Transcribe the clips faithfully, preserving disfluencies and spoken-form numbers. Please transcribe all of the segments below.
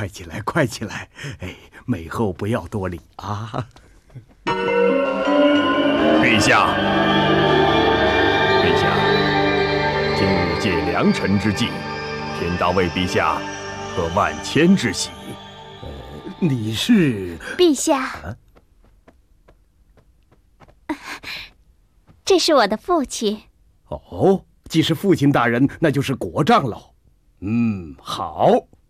快起来，快起来！哎，美后不要多礼啊。 陛下，陛下，今日借良辰之际，偏当为陛下贺万千之喜。 呃，你是？ 陛下，啊、这是我的父亲。 哦，既是父亲大人，那就是国丈喽。嗯，好，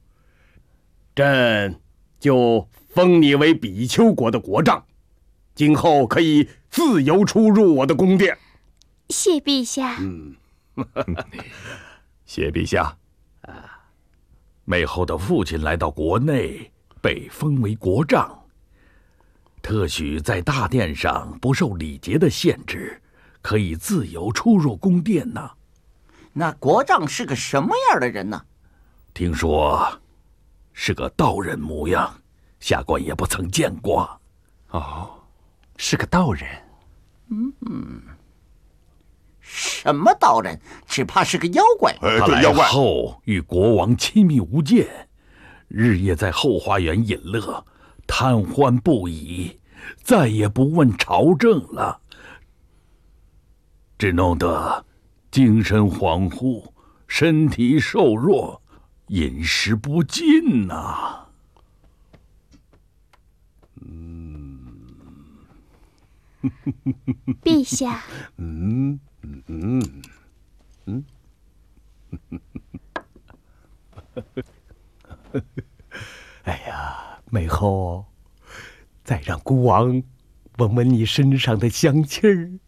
朕就封你为比丘国的国丈，今后可以自由出入我的宫殿。 谢陛下。 嗯， 谢陛下。啊， 美后的父亲来到国内，被封为国丈，特许在大殿上不受礼节的限制，可以自由出入宫殿呢。 那国丈是个什么样的人呢？ 听说是个道人模样，下官也不曾见过。 哦，是个道人。 嗯嗯，什么道人？只怕是个妖怪。 呃，他来后与国王亲密无间，日夜在后花园饮乐，贪欢不已，再也不问朝政了，只弄得精神恍惚，身体瘦弱，饮食不进呐、啊。 嗯， 陛下。 嗯嗯嗯嗯。哎呀，美后，再让孤王闻闻你身上的香气儿。